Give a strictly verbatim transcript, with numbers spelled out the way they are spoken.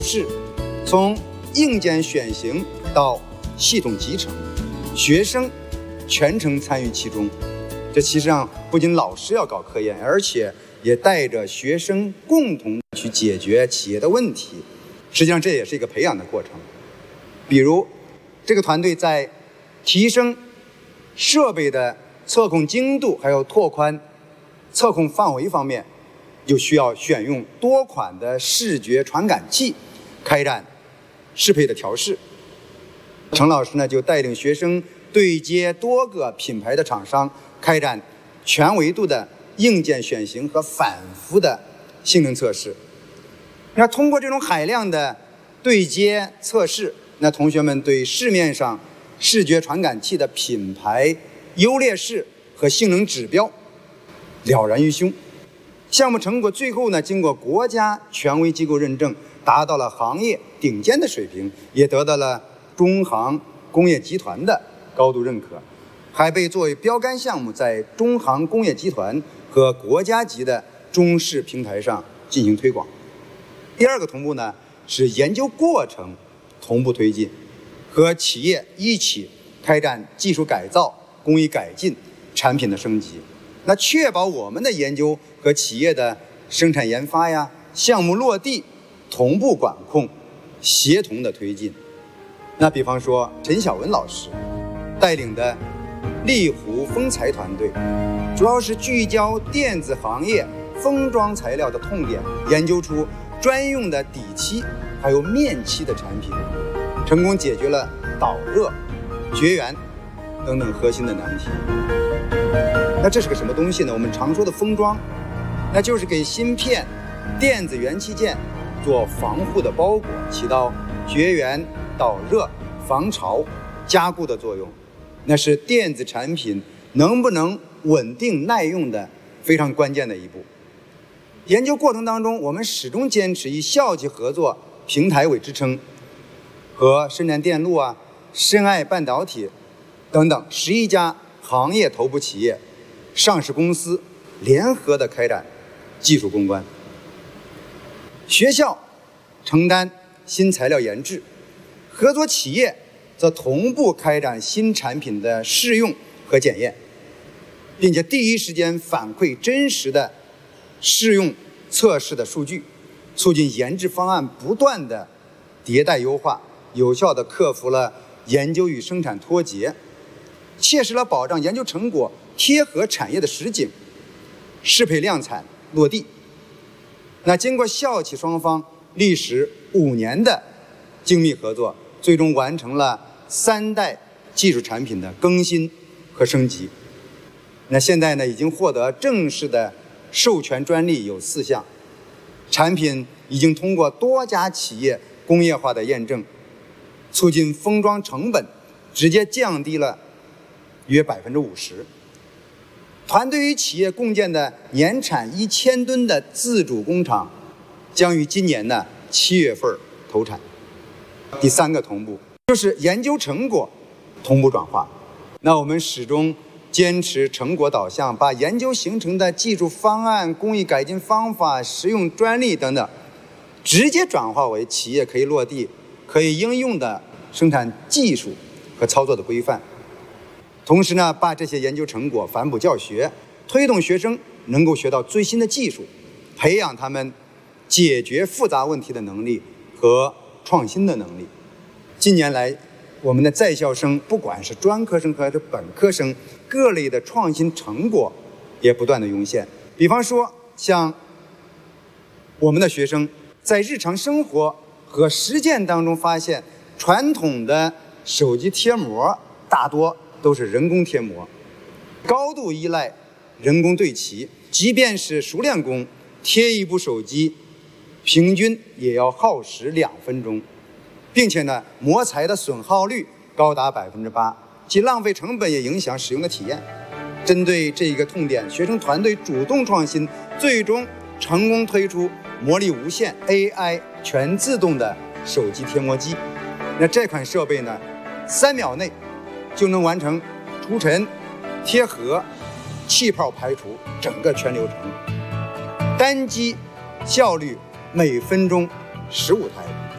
是从硬件选型到系统集成，学生全程参与其中。这其实上不仅老师要搞科研，而且也带着学生共同去解决企业的问题。实际上这也是一个培养的过程。比如这个团队在提升设备的测控精度，还有拓宽测控范围方面，就需要选用多款的视觉传感器，开展适配的调试。程老师呢就带领学生对接多个品牌的厂商，开展全维度的硬件选型和反复的性能测试。那通过这种海量的对接测试，那同学们对市面上视觉传感器的品牌优劣势和性能指标了然于胸。项目成果最后呢，经过国家权威机构认证，达到了行业顶尖的水平，也得到了中航工业集团的高度认可，还被作为标杆项目在中航工业集团和国家级的中试平台上进行推广。第二个同步呢，是研究过程同步推进，和企业一起开展技术改造、工艺改进、产品的升级。那确保我们的研究和企业的生产研发呀、项目落地同步管控、协同的推进。那比方说陈晓文老师带领的丽湖风材团队，主要是聚焦电子行业封装材料的痛点，研究出专用的底漆还有面漆的产品，成功解决了导热、绝缘等等核心的难题。那这是个什么东西呢？我们常说的封装，那就是给芯片、电子元器件做防护的包裹，起到绝缘、导热、防潮、加固的作用。那是电子产品能不能稳定耐用的非常关键的一步。研究过程当中，我们始终坚持以校企合作平台为支撑，和深南电路啊、深爱半导体等等十一家行业头部企业、上市公司联合的开展技术攻关。学校承担新材料研制，合作企业则同步开展新产品的试用和检验，并且第一时间反馈真实的试用测试的数据，促进研制方案不断的迭代优化，有效地克服了研究与生产脱节，切实了保障研究成果贴合产业的实景，适配量产落地。那经过校企双方历时五年的精密合作，最终完成了三代技术产品的更新和升级。那现在呢，已经获得正式的授权专利有四项，产品已经通过多家企业工业化的验证，促进封装成本直接降低了约百分之五十。团队与企业共建的年产一千吨的自主工厂，将于今年的七月份投产。第三个同步就是研究成果同步转化。那我们始终坚持成果导向，把研究形成的技术方案、工艺改进方法、实用专利等等，直接转化为企业可以落地、可以应用的生产技术和操作的规范。同时呢，把这些研究成果反哺教学，推动学生能够学到最新的技术，培养他们解决复杂问题的能力和创新的能力。近年来，我们的在校生，不管是专科生还是本科生，各类的创新成果也不断的涌现。比方说，像我们的学生在日常生活和实践当中发现，传统的手机贴膜大多都是人工贴膜，高度依赖人工对齐，即便是熟练工贴一部手机，平均也要耗时两分钟，并且呢，膜材的损耗率高达百分之八，其浪费成本也影响使用的体验。针对这一个痛点，学生团队主动创新，最终成功推出魔力无限 A I 全自动的手机贴膜机。那这款设备呢，三秒内就能完成除尘、贴合、气泡排除整个全流程，单机效率每分钟十五台。